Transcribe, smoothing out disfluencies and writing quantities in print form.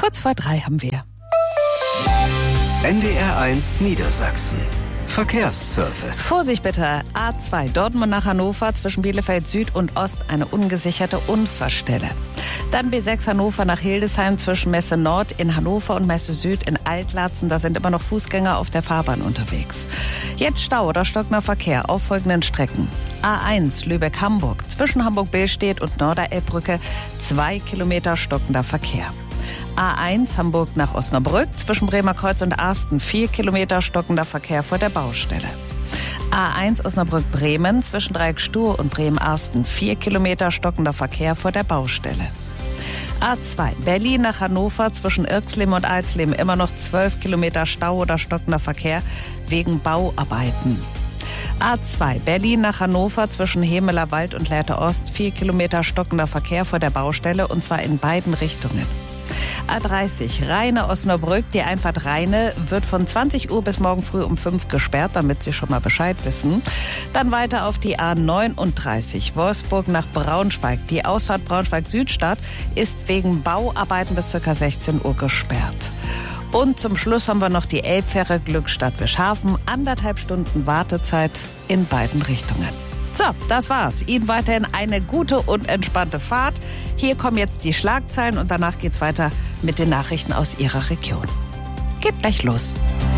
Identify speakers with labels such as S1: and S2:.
S1: Kurz vor 3 haben wir.
S2: NDR1 Niedersachsen. Verkehrsservice.
S1: Vorsicht bitte, A2 Dortmund nach Hannover zwischen Bielefeld Süd und Ost eine ungesicherte Unfallstelle. Dann B6 Hannover nach Hildesheim zwischen Messe Nord in Hannover und Messe Süd in Altlatzen. Da sind immer noch Fußgänger auf der Fahrbahn unterwegs. Jetzt Stau oder stockender Verkehr auf folgenden Strecken. A1 Lübeck-Hamburg zwischen Hamburg-Billstedt und Norderelbbrücke 2 Kilometer stockender Verkehr. A1 Hamburg nach Osnabrück zwischen Bremerkreuz und Arsten 4 Kilometer stockender Verkehr vor der Baustelle. A1 Osnabrück-Bremen zwischen Dreieck Stur und Bremen-Arsten 4 Kilometer stockender Verkehr vor der Baustelle. A2 Berlin nach Hannover zwischen Irxleben und Alsleben immer noch 12 Kilometer Stau oder stockender Verkehr wegen Bauarbeiten. A2 Berlin nach Hannover zwischen Hemeler Wald und Lehrte Ost 4 Kilometer stockender Verkehr vor der Baustelle und zwar in beiden Richtungen. A30 Rheine-Osnabrück, die Einfahrt Rheine wird von 20 Uhr bis morgen früh um 5 gesperrt, damit Sie schon mal Bescheid wissen. Dann weiter auf die A39 Wolfsburg nach Braunschweig. Die Ausfahrt Braunschweig-Südstadt ist wegen Bauarbeiten bis ca. 16 Uhr gesperrt. Und zum Schluss haben wir noch die Elbfähre Glückstadt-Wischhafen. 1,5 Stunden Wartezeit in beiden Richtungen. So, das war's. Ihnen weiterhin eine gute und entspannte Fahrt. Hier kommen jetzt die Schlagzeilen und danach geht's weiter mit den Nachrichten aus Ihrer Region. Geht gleich los.